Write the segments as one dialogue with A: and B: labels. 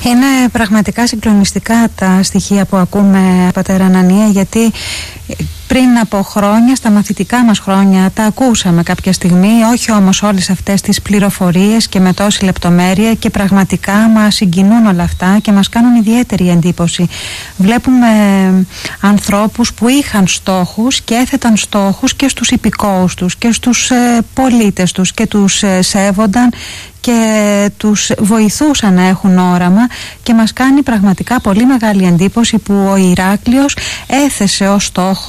A: Είναι πραγματικά συγκλονιστικά τα στοιχεία που ακούμε, πατέρα Ανανία, γιατί πριν από χρόνια, στα μαθητικά μας χρόνια, τα ακούσαμε κάποια στιγμή, όχι όμως όλες αυτές τις πληροφορίες και με τόση λεπτομέρεια, και πραγματικά μας συγκινούν όλα αυτά και μας κάνουν ιδιαίτερη εντύπωση. Βλέπουμε ανθρώπους που είχαν στόχους και έθεταν στόχους και στους υπηκόους τους και στους πολίτες τους και τους σέβονταν και τους βοηθούσαν να έχουν όραμα, και μας κάνει πραγματικά πολύ μεγάλη εντύπωση που ο Ηράκλειος έθεσε ως στόχο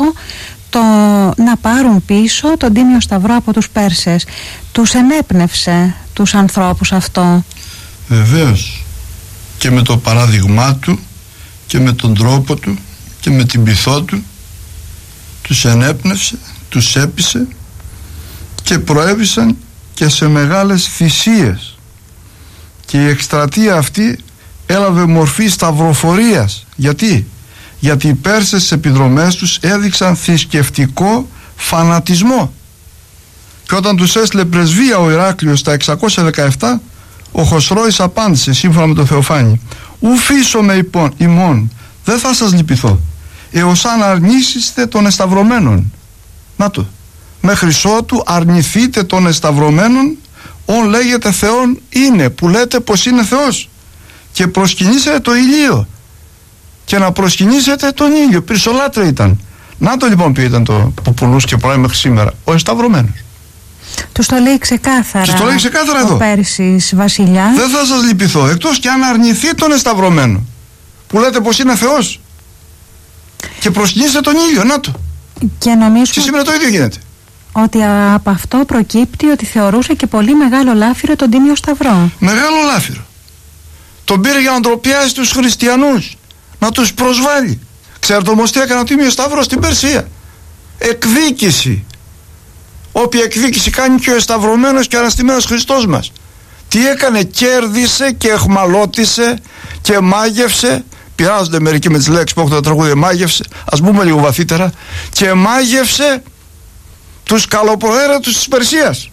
A: να πάρουν πίσω τον Τίμιο Σταυρό από τους Πέρσες. Τους ενέπνευσε τους ανθρώπους αυτό.
B: Βεβαίως, και με το παράδειγμά του και με τον τρόπο του και με την πειθό του τους ενέπνευσε, τους έπεισε και προέβησαν και σε μεγάλες θυσίες, και η εκστρατεία αυτή έλαβε μορφή σταυροφορίας. Γιατί οι Πέρσες στις επιδρομές τους έδειξαν θρησκευτικό φανατισμό, και όταν τους έστειλε πρεσβεία ο Ηράκλειος τα 617, ο Χοσρόης απάντησε σύμφωνα με τον Θεοφάνη: «Ου φύσομαι ημών, δεν θα σας λυπηθώ, έως αν αρνήσιστε των εσταυρωμένων». Να το, μέχρι ότου αρνηθείτε των εσταυρωμένων, ον λέγεται Θεόν είναι, που λέτε πως είναι Θεός, και προσκυνήσετε το ηλίο, και να προσκυνήσετε τον ήλιο. Πυρσολάτρια ήταν. Να το λοιπόν ποιο ήταν το που πουλούσε και πουλάει μέχρι σήμερα: ο εσταυρωμένος.
A: Τους το λέει ξεκάθαρα.
B: Τους το λέει ξεκάθαρα εδώ.
A: Ο Πέρσης βασιλιάς.
B: Δεν θα σας λυπηθώ, εκτός και αν αρνηθεί τον εσταυρωμένο, που λέτε πως είναι Θεός, και προσκυνήσετε τον ήλιο. Να το.
A: Και νομίζω
B: και σήμερα το ίδιο γίνεται.
A: Ότι από αυτό προκύπτει ότι θεωρούσε και πολύ μεγάλο λάφυρο τον Τίμιο Σταυρό.
B: Μεγάλο λάφυρο. Τον πήρε για να ντροπιάσει τους χριστιανούς, να τους προσβάλλει. Ξέρετε όμως τι έκανε ο Τίμιος Σταύρος στην Περσία? Εκδίκηση. Όποια εκδίκηση κάνει και ο εσταυρωμένος και αναστημένος Χριστός μας. Τι έκανε? Κέρδισε και εχμαλώτησε και μάγευσε. Πειράζονται μερικοί με τις λέξεις που έχουν τα τραγούδια. Μάγευσε, ας πούμε λίγο βαθύτερα. Και μάγευσε τους καλοπροαίρετους της Περσίας.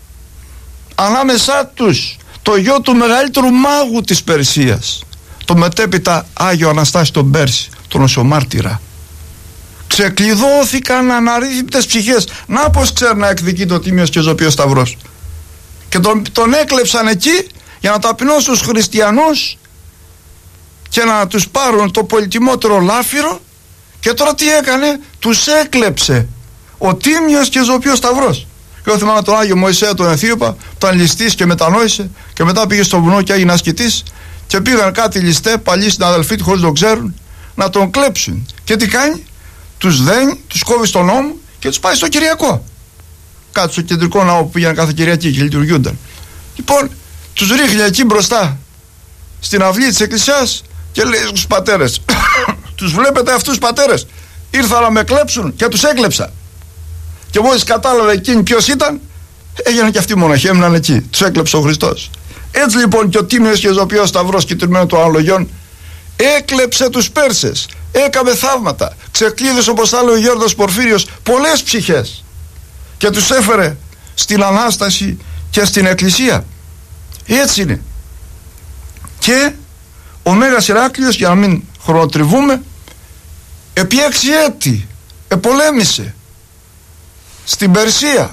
B: Ανάμεσά τους το γιο του μεγαλύτερου μάγου της Περσίας, το μετέπειτα Άγιο Αναστάση τον Πέρση, τον Οσιομάρτυρα. Ξεκλειδώθηκαν αναρρύθμιτες ψυχές. Να πως ξέρει να εκδικείται ο Τίμιος και Ζωπίος Σταυρός. Και τον έκλεψαν εκεί για να ταπεινώσουν τους χριστιανούς και να τους πάρουν το πολυτιμότερο λάφυρο. Και τώρα τι έκανε? Τους έκλεψε ο Τίμιος και Ζωπίος Σταυρός. Και εγώ θυμάμαι τον Άγιο Μωυσέα τον Αιθίωπα, που ήταν ληστής και μετανόησε, και μετά πήγε στο βουνό και έγινε ασκητής, και πήγαν κάτι ληστέ, παλιοί συναδελφοί του χωρίς να το ξέρουν, να τον κλέψουν. Και τι κάνει? Τους δένει, τους κόβει στον ώμο και τους πάει στο Κυριακό. Κάτω στο κεντρικό ναό που πήγαιναν κάθε Κυριακή και λειτουργούνταν. Λοιπόν, τους ρίχνει εκεί μπροστά στην αυλή της εκκλησιάς και λέει στους πατέρες: τους βλέπετε αυτούς πατέρες? Ήρθαν να με κλέψουν και τους έκλεψα. Και μόλις κατάλαβε εκείνη ποιος ήταν, έγιναν και αυτοί μοναχοί, έμειναν εκεί. Τους έκλεψε ο Χριστός. Έτσι λοιπόν και ο Τίμιος και Ζωπίος Σταυρός, κυτρινμένο των αναλογιών, έκλεψε τους Πέρσες, έκαμε θαύματα, ξεκλείδωσε, όπως θα λέει ο Γιώργος Πορφύριος, πολλές ψυχές, και τους έφερε στην Ανάσταση και στην Εκκλησία. Έτσι είναι. Και ο Μέγας Ηράκλειος, για να μην χρονοτριβούμε, επί 6 έτη επολέμησε στην Περσία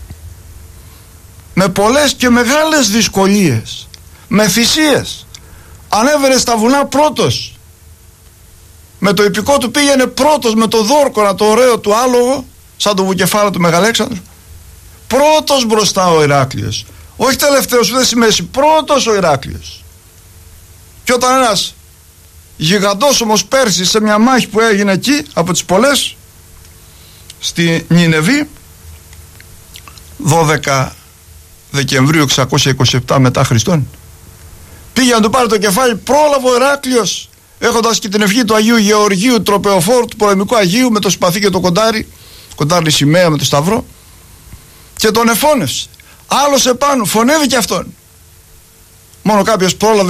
B: με πολλές και μεγάλες δυσκολίες, με θυσίες. Ανέβαινε στα βουνά πρώτος, με το ιππικό του πήγαινε πρώτος, με το Δόρκονα το ωραίο του άλογο, σαν το βουκεφάλαιο του Μεγαλέξανδρου, πρώτος μπροστά ο Ηράκλειος, όχι τελευταίος ούτε στη μέση, πρώτος ο Ηράκλειος. Και όταν ένας γιγαντόσωμος Πέρσης σε μια μάχη που έγινε εκεί από τις πολλές στη Νινεβή, 12 Δεκεμβρίου 627 μετά Χριστόν, πήγε να του πάρει το κεφάλι, πρόλαβε ο Ηράκλειος, έχοντας και την ευχή του Αγίου Γεωργίου Τροπεοφόρου, του πολεμικού Αγίου, με το σπαθί και το κοντάρι σημαία με το σταυρό, και τον εφώνευσε. Άλλος επάνω, φωνεύει και αυτόν. Μόνο κάποιος πρόλαβε